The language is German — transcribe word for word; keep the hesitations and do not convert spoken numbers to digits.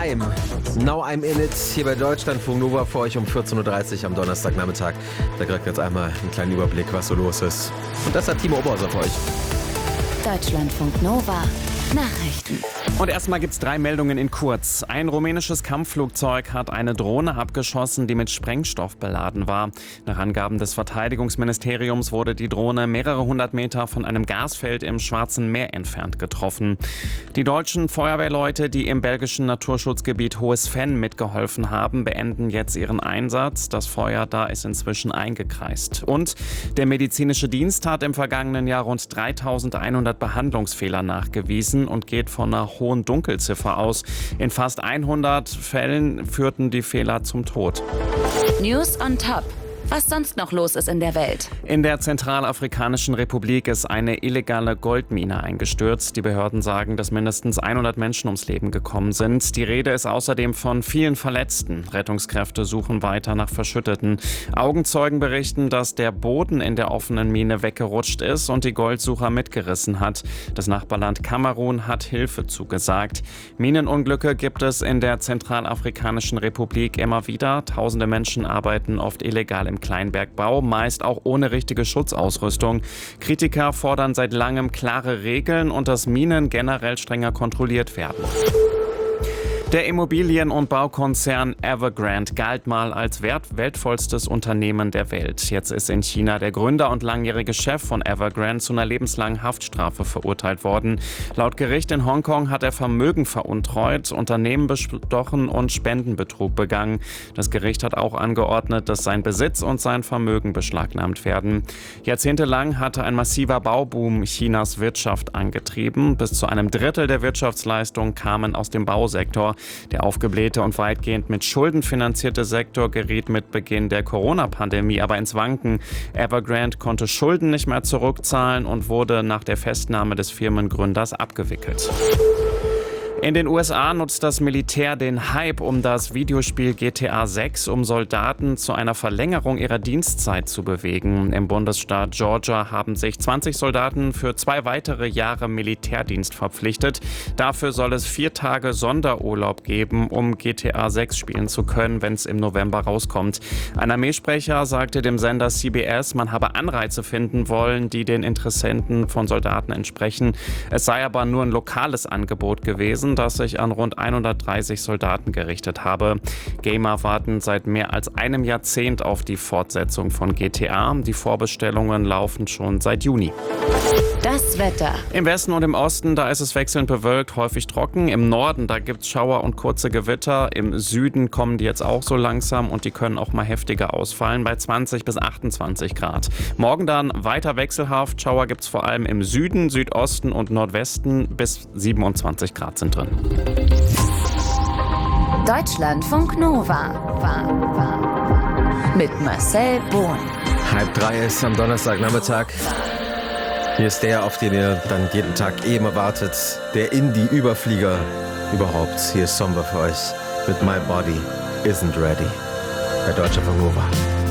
I'm. Now I'm in it. Hier bei Deutschlandfunk Nova für euch um vierzehn Uhr dreißig am Donnerstagnachmittag. Da kriegt jetzt einmal einen kleinen Überblick, was so los ist. Und das hat Timo Oberhauser für euch. Deutschlandfunk Nova. Nachrichten. Und erstmal gibt's drei Meldungen in kurz. Ein rumänisches Kampfflugzeug hat eine Drohne abgeschossen, die mit Sprengstoff beladen war. Nach Angaben des Verteidigungsministeriums wurde die Drohne mehrere hundert Meter von einem Gasfeld im Schwarzen Meer entfernt getroffen. Die deutschen Feuerwehrleute, die im belgischen Naturschutzgebiet Hohes Venn mitgeholfen haben, beenden jetzt ihren Einsatz. Das Feuer da ist inzwischen eingekreist. Und der medizinische Dienst hat im vergangenen Jahr rund dreitausendeinhundert Behandlungsfehler nachgewiesen und geht von einer hohen Dunkelziffer aus. In fast hundert Fällen führten die Fehler zum Tod. News on Top. Was sonst noch los ist in der Welt. In der Zentralafrikanischen Republik ist eine illegale Goldmine eingestürzt. Die Behörden sagen, dass mindestens hundert Menschen ums Leben gekommen sind. Die Rede ist außerdem von vielen Verletzten. Rettungskräfte suchen weiter nach Verschütteten. Augenzeugen berichten, dass der Boden in der offenen Mine weggerutscht ist und die Goldsucher mitgerissen hat. Das Nachbarland Kamerun hat Hilfe zugesagt. Minenunglücke gibt es in der Zentralafrikanischen Republik immer wieder. Tausende Menschen arbeiten oft illegal im Kleinbergbau, meist auch ohne richtige Schutzausrüstung. Kritiker fordern seit langem klare Regeln und dass Minen generell strenger kontrolliert werden. Der Immobilien- und Baukonzern Evergrande galt mal als wert- wertvollstes Unternehmen der Welt. Jetzt ist in China der Gründer und langjährige Chef von Evergrande zu einer lebenslangen Haftstrafe verurteilt worden. Laut Gericht in Hongkong hat er Vermögen veruntreut, Unternehmen bestochen und Spendenbetrug begangen. Das Gericht hat auch angeordnet, dass sein Besitz und sein Vermögen beschlagnahmt werden. Jahrzehntelang hatte ein massiver Bauboom Chinas Wirtschaft angetrieben. Bis zu einem Drittel der Wirtschaftsleistung kamen aus dem Bausektor. Der aufgeblähte und weitgehend mit Schulden finanzierte Sektor geriet mit Beginn der Corona-Pandemie aber ins Wanken. Evergrande konnte Schulden nicht mehr zurückzahlen und wurde nach der Festnahme des Firmengründers abgewickelt. In den U S A nutzt das Militär den Hype um das Videospiel G T A sechs, um Soldaten zu einer Verlängerung ihrer Dienstzeit zu bewegen. Im Bundesstaat Georgia haben sich zwanzig Soldaten für zwei weitere Jahre Militärdienst verpflichtet. Dafür soll es vier Tage Sonderurlaub geben, um G T A sechs spielen zu können, wenn es im November rauskommt. Ein Armeesprecher sagte dem Sender C B S, man habe Anreize finden wollen, die den Interessenten von Soldaten entsprechen. Es sei aber nur ein lokales Angebot gewesen, das sich an rund hundertdreißig Soldaten gerichtet habe. Gamer warten seit mehr als einem Jahrzehnt auf die Fortsetzung von G T A. Die Vorbestellungen laufen schon seit Juni. Das Wetter. Im Westen und im Osten, da ist es wechselnd bewölkt, häufig trocken. Im Norden, da gibt es Schauer und kurze Gewitter. Im Süden kommen die jetzt auch so langsam und die können auch mal heftiger ausfallen, bei zwanzig bis achtundzwanzig Grad. Morgen dann weiter wechselhaft. Schauer gibt es vor allem im Süden, Südosten und Nordwesten. Bis siebenundzwanzig Grad sind drin. Deutschlandfunk Nova. War, war. Mit Marcel Bohn. Halb drei ist am Donnerstagnachmittag. Hier ist der, auf den ihr dann jeden Tag eben wartet. Der Indie-Überflieger überhaupt. Hier ist Somber für euch mit My Body Isn't Ready bei Deutschlandfunk Nova.